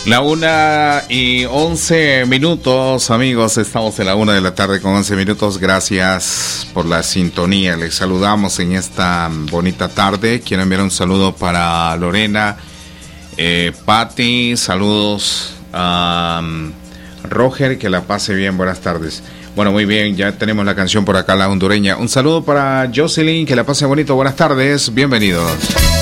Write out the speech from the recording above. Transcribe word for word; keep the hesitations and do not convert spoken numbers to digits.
La una y once minutos, amigos, estamos en la una de la tarde con once minutos. Gracias por la sintonía. Les saludamos en esta bonita tarde. Quiero enviar un saludo para Lorena, eh, Patti, saludos a um, Roger, que la pase bien. Buenas tardes. Bueno, muy bien, ya tenemos la canción por acá, la hondureña. Un saludo para Jocelyn, que la pase bonito. Buenas tardes, bienvenidos.